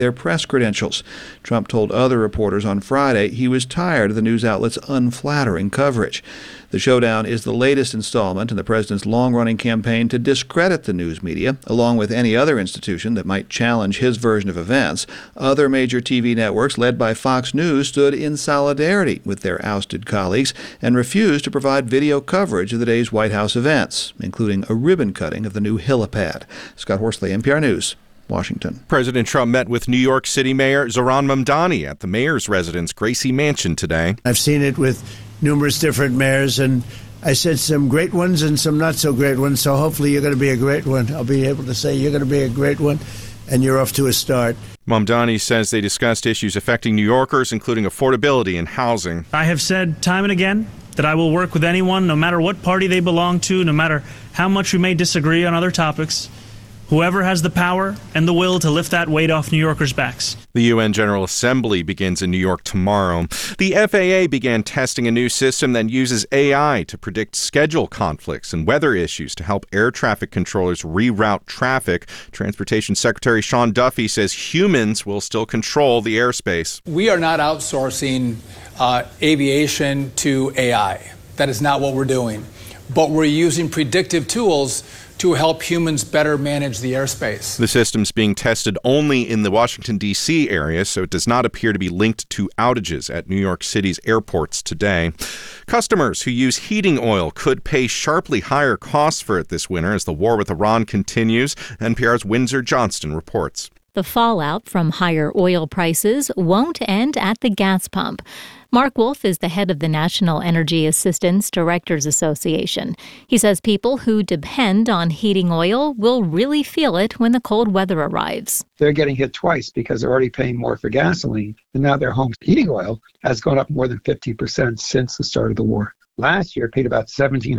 their press credentials. Trump told other reporters on Friday he was tired of the news outlets' unflattering coverage. The showdown is the latest installment in the president's long-running campaign to discredit the news media, along with any other institution that might challenge his version of events. Other major TV networks, led by Fox News, stood in solidarity with their ousted colleagues and refused to provide video coverage of the day's White House events, including a ribbon cutting of the new helipad. Scott Horsley, NPR News, Washington. President Trump met with New York City Mayor Zohran Mamdani at the mayor's residence, Gracie Mansion, today. I've seen it with numerous different mayors, and I said some great ones and some not so great ones, so hopefully you're going to be a great one. I'll be able to say you're going to be a great one, and you're off to a start. Mamdani says they discussed issues affecting New Yorkers, including affordability and housing. I have said time and again that I will work with anyone, no matter what party they belong to, no matter how much we may disagree on other topics. Whoever has the power and the will to lift that weight off New Yorkers' backs. The UN General Assembly begins in New York tomorrow. The FAA began testing a new system that uses AI to predict schedule conflicts and weather issues to help air traffic controllers reroute traffic. Transportation Secretary Sean Duffy says humans will still control the airspace. We are not outsourcing aviation to AI. That is not what we're doing. But we're using predictive tools to help humans better manage the airspace. The system's being tested only in the Washington, D.C. area, so it does not appear to be linked to outages at New York City's airports today. Customers who use heating oil could pay sharply higher costs for it this winter as the war with Iran continues. NPR's Windsor Johnston reports. The fallout from higher oil prices won't end at the gas pump. Mark Wolf is the head of the National Energy Assistance Directors Association. He says people who depend on heating oil will really feel it when the cold weather arrives. They're getting hit twice because they're already paying more for gasoline, and now their home heating oil has gone up more than 50% since the start of the war. Last year, it paid about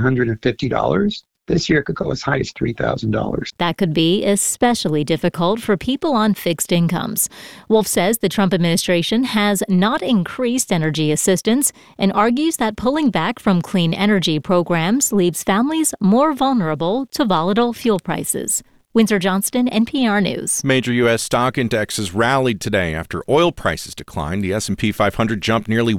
$1,750. This year, it could go as high as $3,000. That could be especially difficult for people on fixed incomes. Wolf says the Trump administration has not increased energy assistance and argues that pulling back from clean energy programs leaves families more vulnerable to volatile fuel prices. Windsor Johnston, NPR News. Major U.S. stock indexes rallied today after oil prices declined. The S&P 500 jumped nearly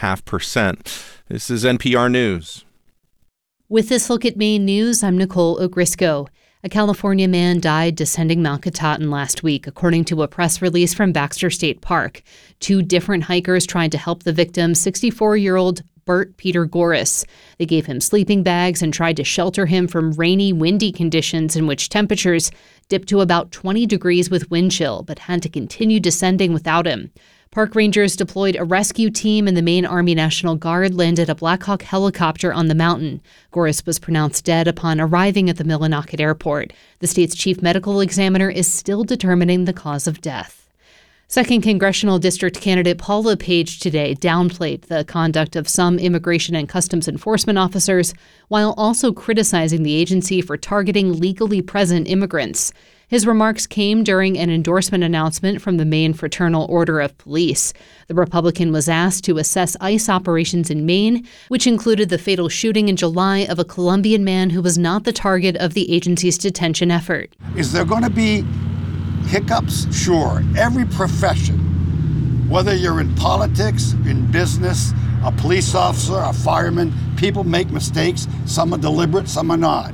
1.5%. This is NPR News. With this look at Maine news, I'm Nicole Ogrisco. A California man died descending Mount Katahdin last week, according to a press release from Baxter State Park. Two different hikers tried to help the victim, 64-year-old Bert Peter Goris. They gave him sleeping bags and tried to shelter him from rainy, windy conditions in which temperatures dipped to about 20 degrees with wind chill, but had to continue descending without him. Park rangers deployed a rescue team, and the Maine Army National Guard landed a Black Hawk helicopter on the mountain. Goris was pronounced dead upon arriving at the Millinocket Airport. The state's chief medical examiner is still determining the cause of death. Second Congressional District candidate Paul LePage today downplayed the conduct of some Immigration and Customs Enforcement officers, while also criticizing the agency for targeting legally present immigrants. His remarks came during an endorsement announcement from the Maine Fraternal Order of Police. The Republican was asked to assess ICE operations in Maine, which included the fatal shooting in July of a Colombian man who was not the target of the agency's detention effort. Is there going to be hiccups? Sure. Every profession, whether you're in politics, in business, a police officer, a fireman, people make mistakes. Some are deliberate, some are not.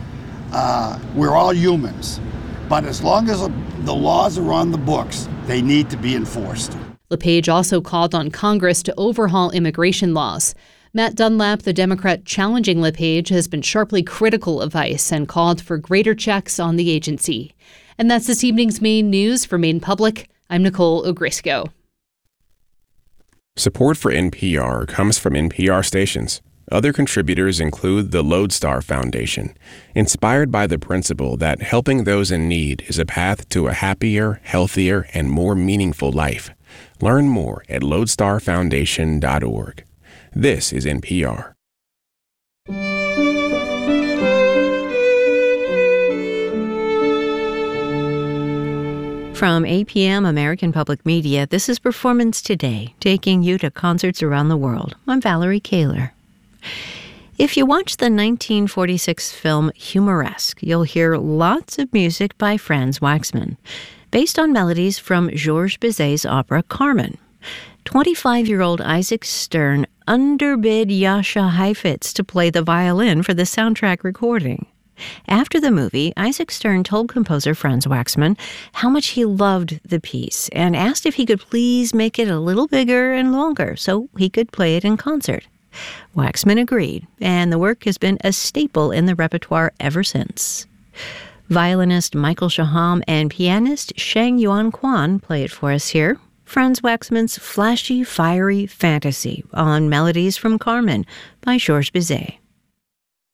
We're all humans. But as long as the laws are on the books, they need to be enforced. LePage also called on Congress to overhaul immigration laws. Matt Dunlap, the Democrat challenging LePage, has been sharply critical of ICE and called for greater checks on the agency. And that's this evening's Maine news. For Maine Public, I'm Nicole Ogrisco. Support for NPR comes from NPR stations. Other contributors include the Lodestar Foundation, inspired by the principle that helping those in need is a path to a happier, healthier, and more meaningful life. Learn more at lodestarfoundation.org. This is NPR. From APM American Public Media, this is Performance Today, taking you to concerts around the world. I'm Valerie Kaler. If you watch the 1946 film Humoresque, you'll hear lots of music by Franz Waxman. based on melodies from Georges Bizet's opera Carmen. 25-year-old Isaac Stern underbid Jascha Heifetz to play the violin for the soundtrack recording. After the movie, Isaac Stern told composer Franz Waxman how much he loved the piece and asked if he could please make it a little bigger and longer so he could play it in concert. Waxman agreed, and the work has been a staple in the repertoire ever since. Violinist Michael Shaham and pianist Sheng Yuan Quan play it for us here. Franz Waxman's flashy, fiery fantasy on melodies from Carmen by Georges Bizet.